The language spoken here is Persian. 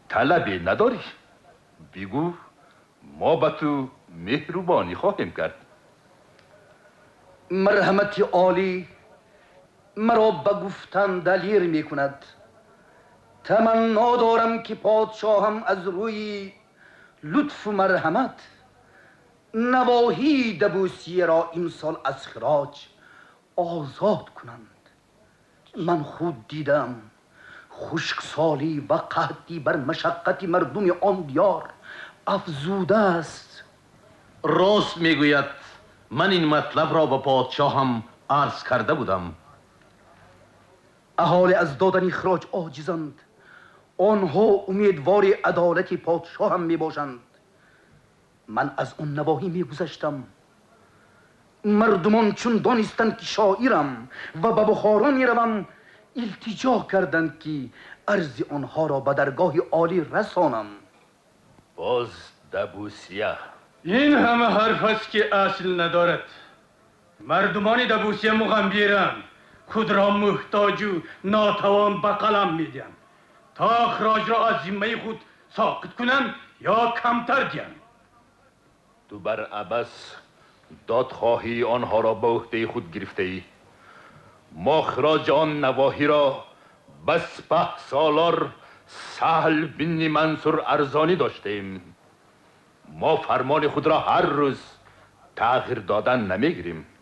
طلبی نداری؟ بگو ما به تو مهربانی خواهیم کرد. مرحمت عالی مرا به گفتن دلیر می کند. تمنا دارم که پادشاهم از روی لطف و مرحمت نواحی دبوسیه را این سال از خراج آزاد کنند. من خود دیدم خشکسالی و قحطی بر مشقت مردم آن دیار افزوده است. راست میگوید. من این مطلب را به پادشاهم عرض کرده بودم. اهالی از دادن اخراج عاجزند. آنها امیدوار عدالت پادشاه هم می باشند. من از اون نواحی می گذشتم. مردمان چون دانستند که شاعرم و به بخارا می روم التجا کردند که عرض آنها را به درگاه عالی رسانم. باز دبوسیه. این همه حرف است که اصل ندارد. مردمان دبوسیه مغمبیرند، خود را محتاج و ناتوان به قلم میدهند تا اخراج را از ذمه خود ساقط کنند یا کمتر دهند. تو بر عبس دادخواهی آنها را به عهده خود گرفته ای. ما خراج آن نواحی را به سپه سالار سهل بن منصور ارزانی داشتیم. ما فرمان خود را هر روز تغییر دادن نمیگیریم.